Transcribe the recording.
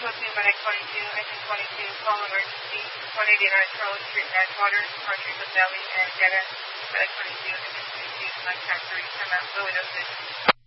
with me, Medic 22, engine 22, call emergency, 189 Charlotte Street, Edgewater, departure with Delhi and Jeddah, Medic 22, engine 22, Mike Factory, come out, fluid dosage.